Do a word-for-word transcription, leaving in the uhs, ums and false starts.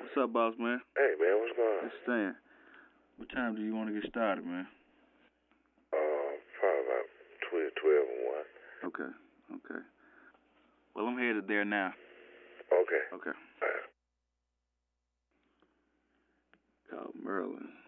What's up, boss man? Hey, man, what's going on? It's Stan. What time do you want to get started, man? Uh, probably about twelve, twelve and one. Okay, okay. Well, I'm headed there now. Okay. Okay. All right. Call Merlin.